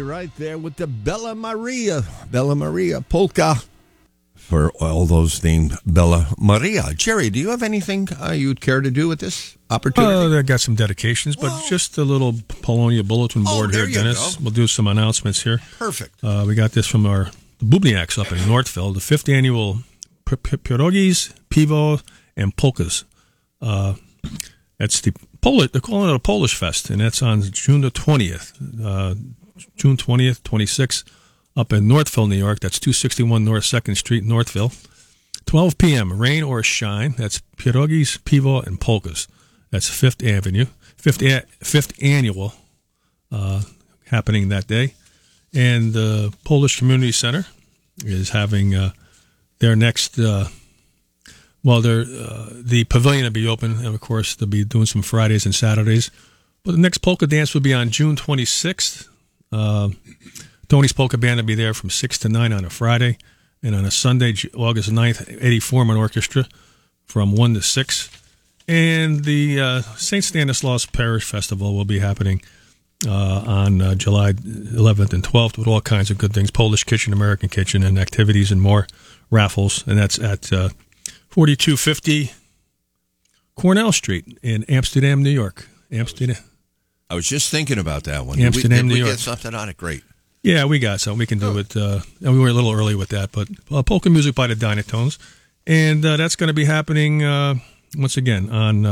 right there with the Bella Maria polka for all those named Bella Maria. Jerry, do you have anything you'd care to do with this opportunity? I got some dedications, but just a litlittle Polonia bulletin board here, Dennis. We'll do some announcements here. Perfect. We got this from the Bubniaks up in Northville, the 5th annual Pierogies, Pivo, and Polkas. That's they're calling it a Polish Fest, and that's on June the 20th. June 20th, 26th, up in Northville, New York. That's 261 North 2nd Street, Northville. 12 p.m., rain or shine. That's Pierogies, Pivo, and Polkas. That's 5th Avenue, 5th annual, happening that day. And the Polish Community Center is having their next, the pavilion will be open, and of course they'll be doing some Fridays and Saturdays. But the next polka dance will be on June 26th. Tony's Polka Band will be there from 6 to 9 on a Friday, and on a Sunday, August 9th, Eddie Foreman Orchestra from 1 to 6. And the St. Stanislaus Parish Festival will be happening on July 11th and 12th with all kinds of good things, Polish Kitchen, American Kitchen, and activities and more, raffles, and that's at 4250 Cornell Street in Amsterdam, New York. Amsterdam. I was just thinking about that one. Amsterdam, New New York. York. Get something on it? Great. Yeah, we got some. We can do it. And we were a little early with that, but polka music by the Dynatones. And that's going to be happening, once again, on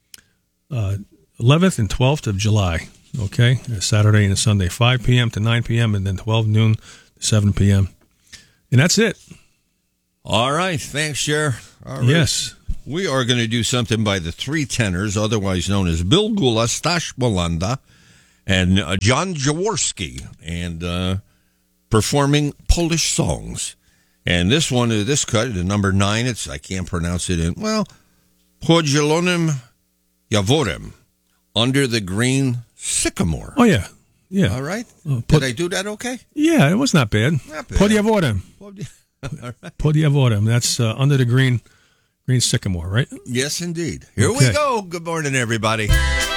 11th and 12th of July. Okay? Saturday and Sunday, 5 p.m. to 9 p.m., and then 12 noon to 7 p.m. And that's it. All right. Thanks, Cher. All right. Yes. We are going to do something by the Three Tenors, otherwise known as Bill Gula, Stash Walanda, and John Jaworski, and performing Polish songs. And this one, this cut, the number 9, I can't pronounce it Pod Zielonym Jaworem, Under the Green Sycamore. Oh, yeah. Yeah. All right. Did I do that okay? Yeah, it was not bad. Not bad. Pod Jaworem. All right. Pod Jaworem. That's Under the Green Sycamore, right? Yes, indeed. Here we go. Good morning, everybody.